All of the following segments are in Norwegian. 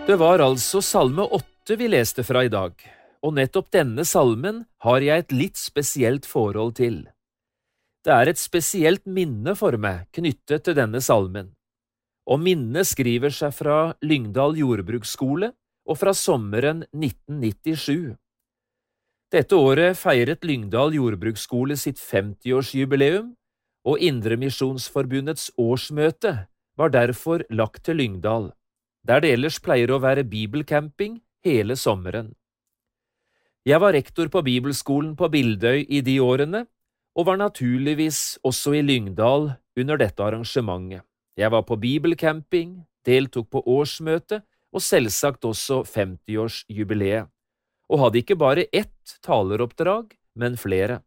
Det var altså Salme 8 vi leste fra i dag, og nettopp denne salmen har jeg et litt spesielt forhold til. Det er et spesielt minne for meg knyttet til denne salmen, og minnet skriver seg fra Lyngdal jordbruksskole og fra sommeren 1997. Dette året feiret Lyngdal jordbruksskole sitt 50-årsjubileum, og Indremisjonsforbundets årsmøte var derfor lagt til Lyngdal, der det ellers pleier å være bibelcamping hele sommeren. Jeg var rektor på bibelskolen på Bildøy i de årene, og var naturligvis også i Lyngdal under dette arrangementet. Jeg var på bibelcamping, deltok på årsmøte og selvsagt også 50-årsjubileet, og hadde ikke bare ett taleroppdrag, men flere.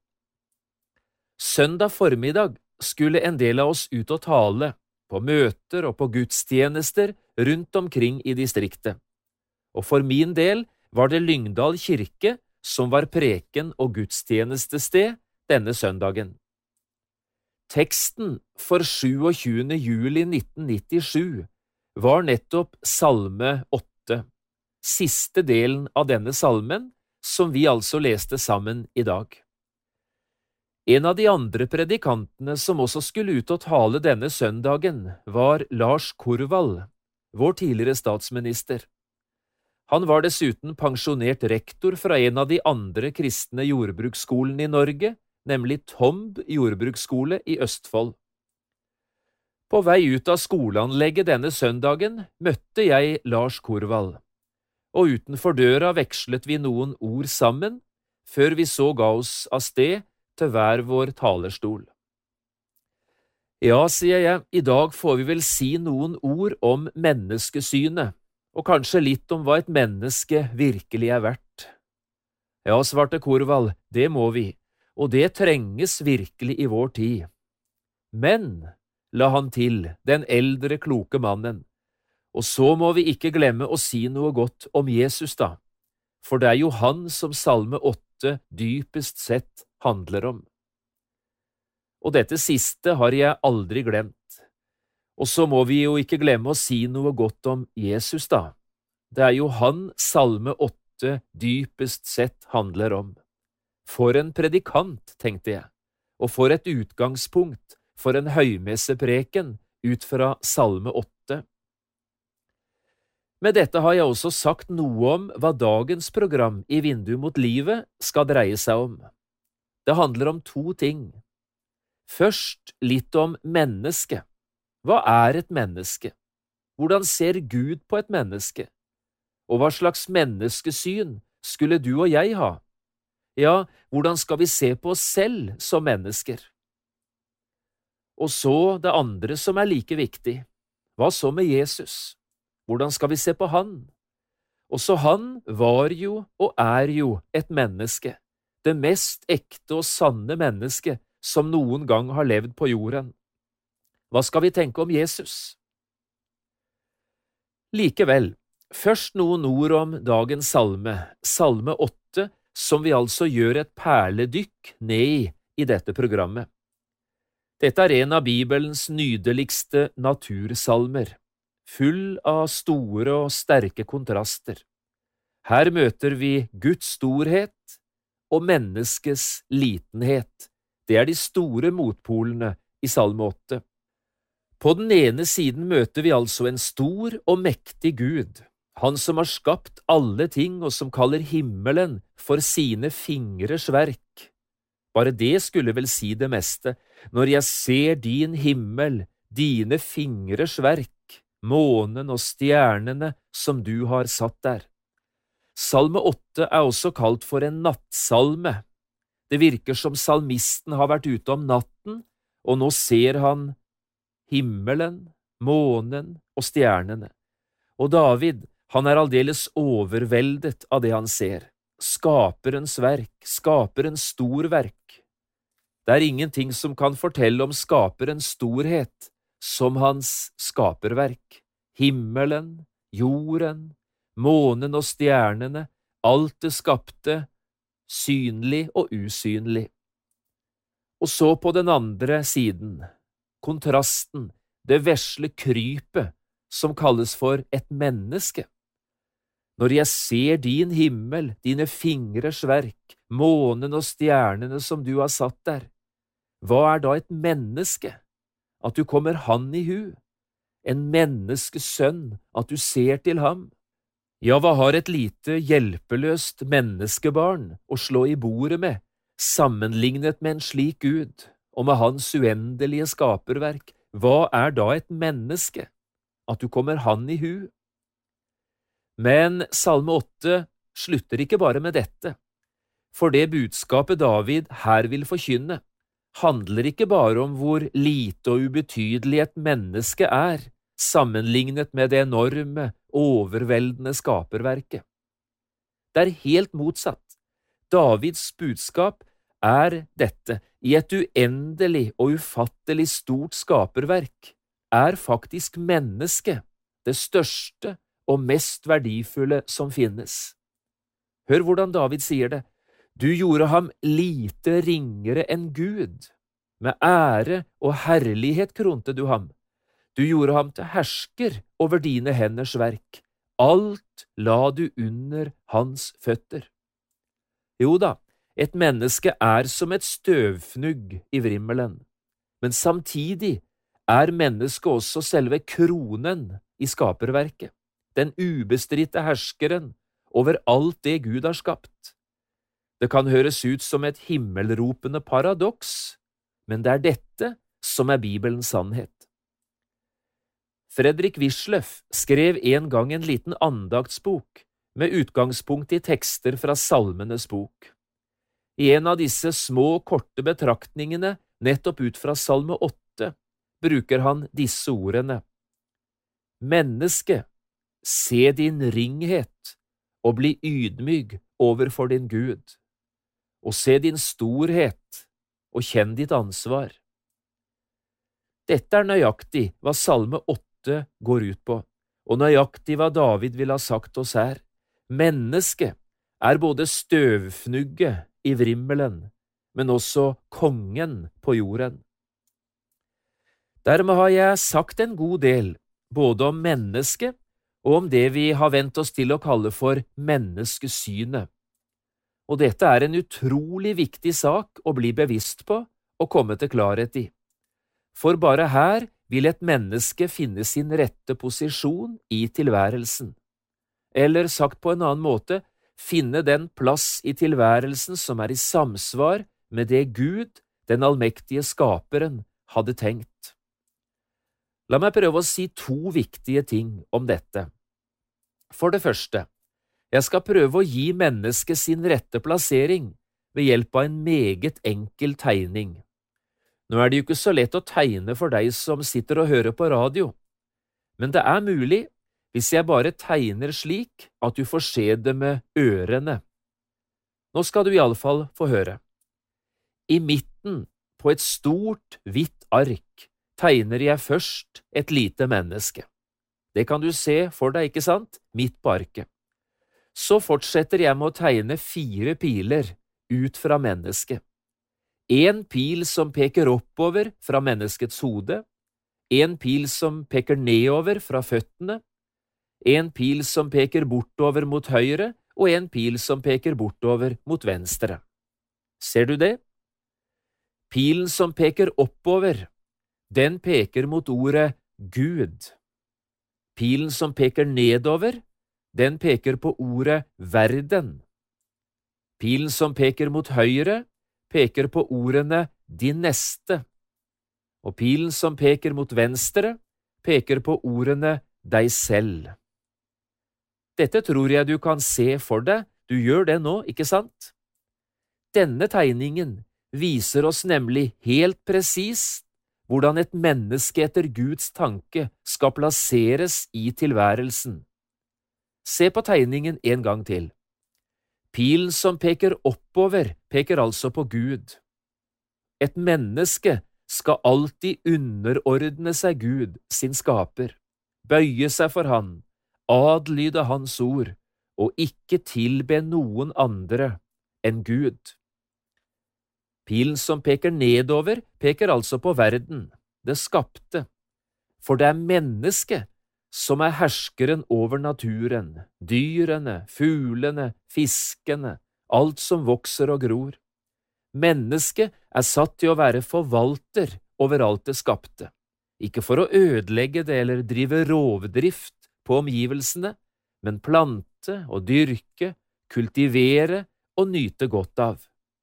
Søndag formiddag skulle en del av oss ut og tale, på møter og på gudstjenester rundt omkring i distriktet. Og for min del var det Lyngdal kirke som var preken- og gudstjenestested denne søndagen. Teksten for 27. juli 1997 var nettopp Salme 8, siste delen av denne salmen, som vi altså leste sammen i dag. En av de andre predikantene som også skulle ut og tale denne søndagen, var Lars Korvald, vår tidligere statsminister. Han var dessuten pensjonert rektor fra en av de andre kristne jordbruksskolene i Norge, nemlig Tomb jordbruksskole i Østfold. På vei ut av skoleanlegget denne søndagen møtte jeg Lars Korvald, og utenfor døra vekslet vi noen ord sammen, før vi så ga oss av sted til hver vår talerstol. Ja, sier jeg, i dag får vi vel si noen ord om menneskesynet, og kanskje litt om hva et menneske virkelig er verdt. Ja, svarte Korvald, det må vi, og det trenges virkelig i vår tid. Men, la han til, den eldre kloke mannen, og så må vi ikke glemme å si noe godt om Jesus da, for det er jo han som Salme 8 dypest sett handler om. Og dette siste har jeg aldri glemt. Og så må vi jo ikke glemme å si noe godt om Jesus da. Det er jo han Salme 8 dypest sett handler om. For en predikant, tenkte jeg, og for et utgangspunkt for en høymessepreken ut fra Salme 8. Med dette har jeg også sagt noe om hva dagens program i Vindu mot livet skal dreie seg om. Det handler om to ting. Først litt om mennesket. Hva er et menneske? Hvordan ser Gud på et menneske? Og hva slags menneskesyn skulle du og jeg ha? Ja, hvordan skal vi se på oss selv som mennesker? Og så det andre som er like viktig. Hva så med Jesus? Hvordan skal vi se på han? Også han var jo og er jo et menneske. Det mest ekte og sanne mennesket som noen gang har levd på jorden. Hva skal vi tenke om Jesus? Likevel, først noen ord om dagens salme, Salme 8, som vi altså gjør et perledykk ned i dette programmet. Dette er en av Bibelens nydeligste natursalmer, full av store og sterke kontraster. Her møter vi Guds storhet og menneskets litenhet. Det er de store motpolene i Salme 8. På den ene siden møter vi altså en stor og mektig Gud, han som har skapt alle ting og som kaller himmelen for sine fingres verk. Bare det skulle vel si det meste, når jeg ser din himmel, dine fingres verk, månen og stjernene som du har satt der. Salme 8 er også kalt for en nattsalme. Det virker som salmisten har vært ute om natten, og nå ser han himmelen, månen og stjernene. Og David, han er aldeles overveldet av det han ser. Skaperens verk, skaperens storverk. Det er ingenting som kan fortelle om skaperens storhet som hans skaperverk. Himmelen, jorden, månen og stjernene, alt det skapte, synlig og usynlig. Og så på den andre siden, kontrasten, det vesle krypet som kalles for et menneske. Når jeg ser din himmel, dine fingrers verk, månen og stjernene som du har satt der, hva er da et menneske? At du kommer han i hu? En menneskesønn, at du ser til ham? Ja, hva har et lite, hjelpeløst menneskebarn å slå i bordet med, sammenlignet med en slik Gud, og med hans uendelige skaperverk? Hva er da et menneske? At du kommer han i hu? Men Salme 8 slutter ikke bare med dette, for det budskapet David her vil forkynne, handler ikke bare om hvor lite og ubetydelig et menneske er, sammenlignet med det enorme, overveldende skaperverket. Det er helt motsatt. Davids budskap er dette: i et uendelig og ufattelig stort skaperverk er faktisk mennesket det største og mest verdifulle som finnes. Hør hvordan David sier det: du gjorde ham lite ringere enn Gud. Med ære og herlighet kronte du ham. Du gjorde ham til hersker over dine henders verk. Alt la du under hans føtter. Jo da, et menneske er som et støvfnugg i vrimmelen, men samtidig er mennesket også selve kronen i skaperverket, den ubestridte herskeren over alt det Gud har skapt. Det kan høres ut som et himmelropende paradoks, men det er dette som er Bibelens sannhet. Fredrik Wisløff skrev en gang en liten andaktsbok med utgangspunkt i tekster fra Salmenes bok. I en av disse små, korte betraktningene, nettopp ut fra Salme 8, bruker han disse ordene: Menneske, se din ringhet og bli ydmyk overfor din Gud, og se din storhet og kjenn ditt ansvar. Dette er nøyaktig hva Salme 8 går ut på, og nøyaktig hva David vil ha sagt oss her. Mennesket er både støvfnugget i vrimmelen, men også kongen på jorden. Dermed har jeg sagt en god del, både om mennesket og om det vi har vent oss til å kalle for menneskesynet. Og dette er en utrolig viktig sak å bli bevisst på og komme til klarhet i. For bare her vil et menneske finne sin rette posisjon i tilværelsen. Eller sagt på en annen måte, finne den plass i tilværelsen som er i samsvar med det Gud, den allmektige skaperen, hadde tenkt. La meg prøve å si 2 viktige ting om dette. For det første, jeg skal prøve å gi mennesket sin rette plassering ved hjelp av en meget enkel tegning. Nå er det jo ikke så lett å tegne for deg som sitter og hører på radio, men det er mulig hvis jeg bare tegner slik at du får se det med ørene. Nå skal du i alle fall få høre. I midten på et stort, hvitt ark tegner jeg først et lite menneske. Det kan du se for deg, ikke sant? Midt på arket. Så fortsetter jeg med å tegne 4 piler ut fra mennesket. En pil som peker oppover fra menneskets hode, en pil som peker nedover fra føttene, en pil som peker bortover mot høyre, og en pil som peker bortover mot venstre. Ser du det? Pilen som peker oppover, den peker mot ordet Gud. Pilen som peker nedover, den peker på ordet verden. Pilen som peker mot høyre, peker på ordene din neste. Og pilen som peker mot venstre, peker på ordene deg selv. Dette tror jeg du kan se for deg, du gjør det nå, ikke sant? Denne tegningen viser oss nemlig helt presist hvordan et menneske etter Guds tanke skal plasseres i tilværelsen. Se på tegningen en gang til. Pilen som peker oppover, peker altså på Gud. Et menneske skal alltid underordne seg Gud, sin skaper, bøye seg for han, adlyde hans ord, og ikke tilbe noen andre enn Gud. Pilen som peker nedover, peker altså på verden, det skapte, for det er mennesket som herskeren over naturen, dyrene, fuglene, fiskene, alt som vokser og gror. Mennesket satt til å være forvalter over alt det skapte, ikke for å ødelegge det eller drive rovdrift på omgivelsene, men plante og dyrke, kultivere og nyte godt av.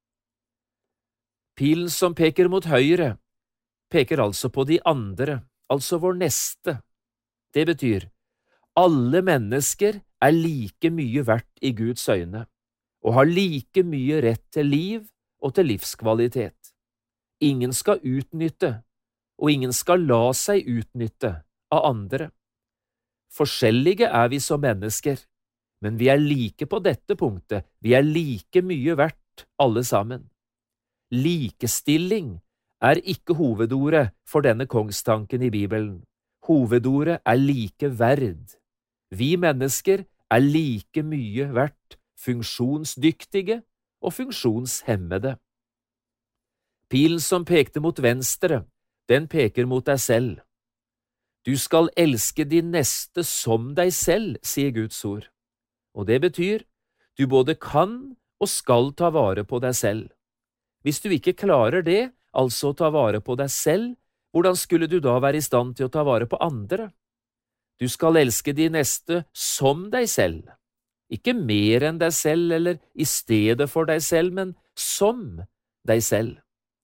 Pilen som peker mot høyre, peker altså på de andre, altså vår neste. Det betyr, alle mennesker like mye verdt i Guds øyne, og har like mye rett til liv og til livskvalitet. Ingen skal utnytte, og ingen skal la seg utnytte av andre. Forskjellige vi som mennesker, men vi like på dette punktet, vi like mye verdt alle sammen. Likestilling ikke hovedordet for denne kongstanken i Bibelen. Hovedordet likeverd. Vi mennesker like mye verdt, funksjonsdyktige og funksjonshemmede. Pilen som pekte mot venstre, den peker mot deg selv. Du skal elske din neste som deg selv, sier Guds ord. Og det betyr, du både kan og skal ta vare på deg selv. Hvis du ikke klarer det, altså ta vare på deg selv, hvordan skulle du da være i stand til å ta vare på andre? Du skal elske de neste som deg selv. Ikke mer enn deg selv eller i stedet for deg selv, men som deg selv.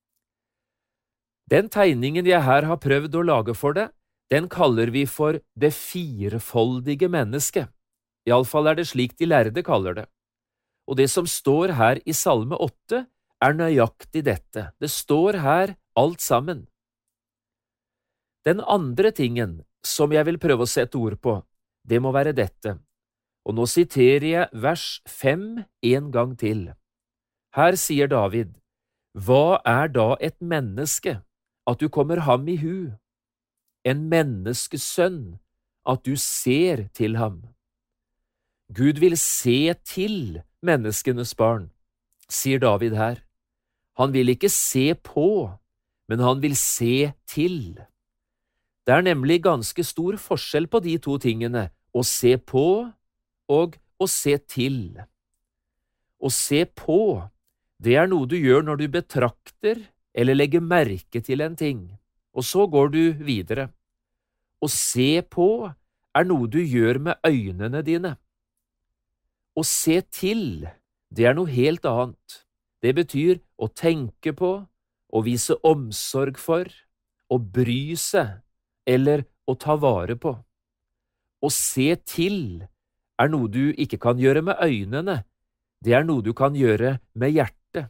Den tegningen jeg her har prøvd å lage for deg, den kaller vi for det firefoldige mennesket. I alle fall det slik de lærde kaller det. Og det som står her i Salme 8 nøyaktig dette. Det står her alt sammen. Den andre tingen som jeg vil prøve å sette ord på, det må være dette. Og nå siterer jeg vers 5 en gang til. Her sier David, «Hva da et menneske, at du kommer ham i hu? En menneskesønn, at du ser til ham?» Gud vil se til menneskenes barn, sier David her. Han vil ikke se på, men han vil se til. Det nemlig ganske stor forskjell på de to tingene, å se på og å se til. Å se på, det noe du gjør når du betrakter eller legger merke til en ting, og så går du videre. Å se på noe du gjør med øynene dine. Å se til, det noe helt annet. Det betyr å tenke på, å vise omsorg for, å bry seg, eller å ta vare på. Å se til noe du ikke kan gjøre med øynene, det noe du kan gjøre med hjertet.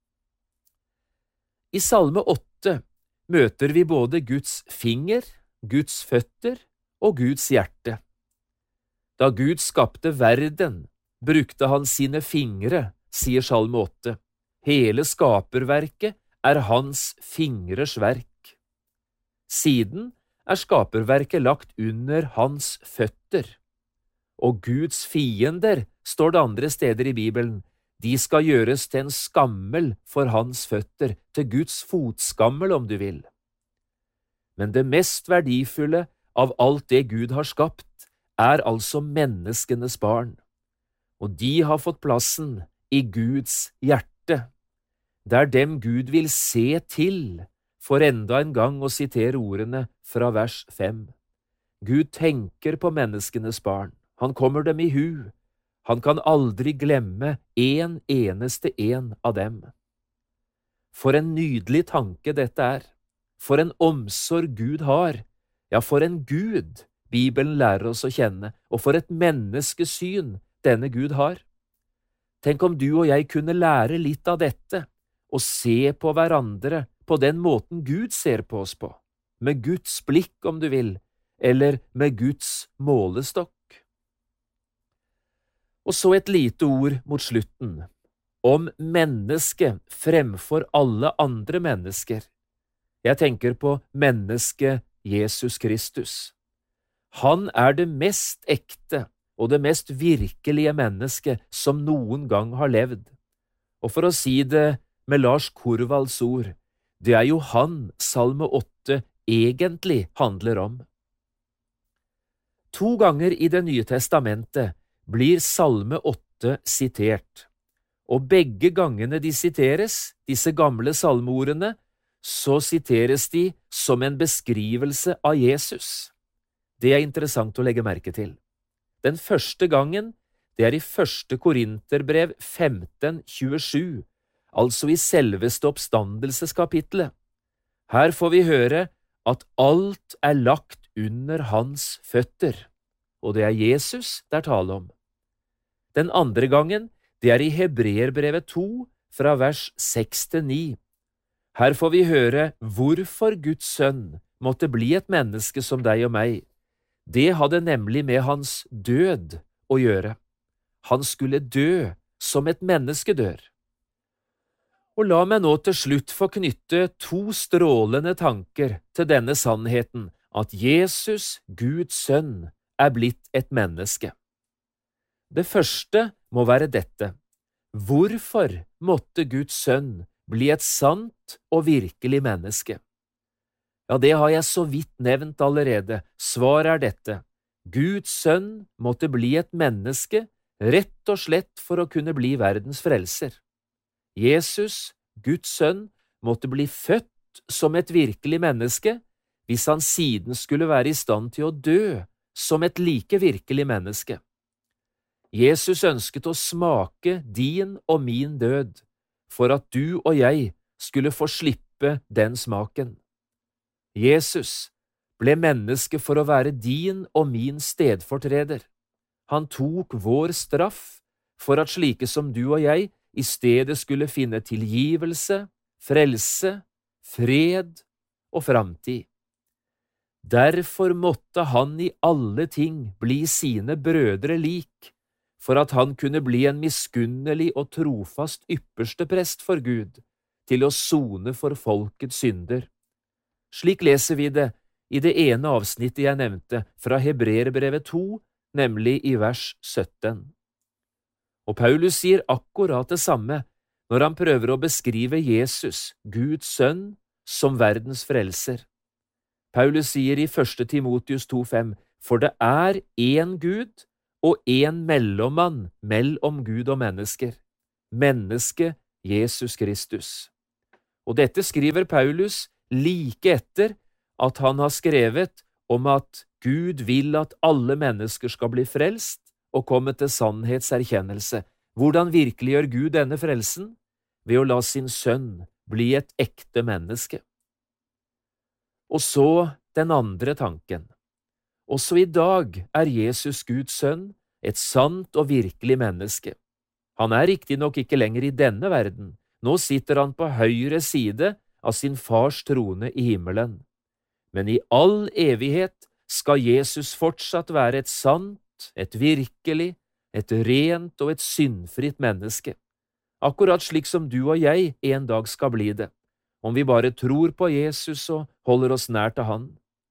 I Salme 8 møter vi både Guds finger, Guds føtter og Guds hjerte. Da Gud skapte verden, brukte han sine fingre, sier Salme 8. Hele skaperverket hans fingres verk. Siden skaperverket lagt under hans føtter. Og Guds fiender, står det andre steder i Bibelen, de skal gjøres til en skammel for hans føtter, til Guds fotskammel om du vil. Men det mest verdifulle av alt det Gud har skapt, altså menneskenes barn. Og de har fått plassen i Guds hjerte. Det dem Gud vil se til, for enda en gang å sitere ordene fra vers 5. Gud tenker på menneskenes barn. Han kommer dem i hu. Han kan aldri glemme en eneste en av dem. For en nydelig tanke dette For en omsorg Gud har. Ja, for en Gud Bibelen lærer oss å kjenne, og for et menneskesyn denne Gud har. Tenk om du og jeg kunne lære litt av dette, og se på hverandre på den måten Gud ser på oss på, med Guds blikk om du vil, eller med Guds målestokk. Og så et lite ord mot slutten, om mennesket fremfor alle andre mennesker. Jeg tenker på mennesket Jesus Kristus. Han det mest ekte og det mest virkelige mennesket som noen gang har levd. Og for å si det med Lars Korvalds ord, det jo han Salme 8 egentlig handler om. 2 ganger i Det nye testamentet blir Salme 8 sitert, og begge gangene de siteres, disse gamle salmeordene, så siteres de som en beskrivelse av Jesus. Det er interessant å legge merke til. Den første gangen, det er i 1. Korinterbrev 15:27, altså i selveste oppstandelseskapitlet. Her får vi høre at alt er lagt under hans føtter, og det er Jesus det er tale om. Den andre gangen, det er i Hebreerbrevet 2, fra vers 6-9. Her får vi høre hvorfor Guds sønn måtte bli et menneske som deg og meg. Det hadde nemlig med hans død å gjøre. Han skulle dø som et menneske dør. Og la meg nå til slutt få knytte 2 strålende tanker til denne sannheten, at Jesus, Guds sønn, er blitt et menneske. Det første må være dette: hvorfor måtte Guds sønn bli et sant og virkelig menneske? Ja, det har jeg så vidt nevnt allerede. Svaret er dette: Guds sønn måtte bli et menneske, rett og slett for å kunne bli verdens frelser. Jesus, Guds sønn, måtte bli født som et virkelig menneske, hvis han siden skulle være i stand til å dø som et like virkelig menneske. Jesus ønsket å smake din og min død, for at du og jeg skulle få slippe den smaken. Jesus ble menneske for å være din og min stedfortreder. Han tok vår straff for at slike som du og jeg i stedet skulle finne tilgivelse, frelse, fred og framtid. Derfor måtte han i alle ting bli sine brødre lik, for at han kunne bli en miskunnelig og trofast yppersteprest for Gud, til å sone for folkets synder. Slik leser vi det i det ene avsnittet jeg nevnte, fra Hebreerbrevet 2, nemlig i vers 17. Og Paulus sier akkurat det samme når han prøver å beskrive Jesus, Guds sønn, som verdens frelser. Paulus sier i 1. Timotius 2,5, for det er én Gud og én mellommann mellom Gud og mennesker, mennesket Jesus Kristus. Og dette skriver Paulus like etter at han har skrevet om at Gud vil at alle mennesker skal bli frelst og komme til sannhetserkjennelse. Hvordan virkeliggjør Gud denne frelsen? Ved å la sin sønn bli et ekte menneske. Og så den andre tanken. Også i dag er Jesus Guds sønn et sant og virkelig menneske. Han er riktignok ikke lenger i denne verden. Nå sitter han på høyre side av sin fars trone i himmelen. Men i all evighet skal Jesus fortsatt være et sant, et virkelig, et rent og et syndfritt menneske. Akkurat slik som du og jeg en dag skal bli det, om vi bare tror på Jesus og holder oss nær til han.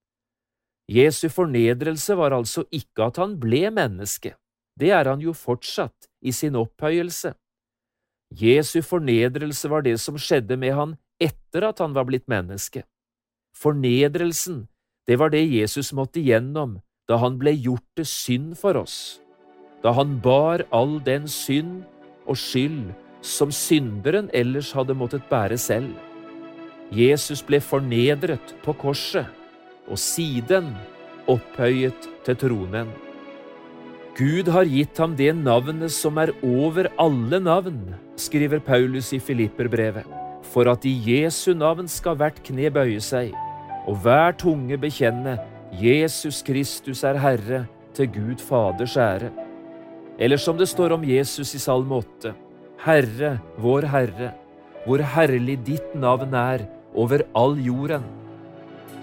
Jesu fornedrelse var altså ikke at han ble menneske. Det er han jo fortsatt i sin opphøyelse. Jesu fornedrelse var det som skjedde med han etter at han var blitt menneske. Fornedrelsen, det var det Jesus måtte igjennom da han ble gjort til synd for oss. Da han bar all den synd og skyld som synderen ellers hadde måttet bære selv. Jesus ble fornedret på korset, og siden opphøyet til tronen. Gud har gitt ham det navnet som er over alle navn, skriver Paulus i Filipperbrevet, for at i Jesu navn skal hvert kne bøye seg, og hver tunge bekjenne Jesus Kristus er Herre, til Gud Faders ære. Eller som det står om Jesus i Salme 8, Herre, vår Herre, hvor herlig ditt navn er over all jorden.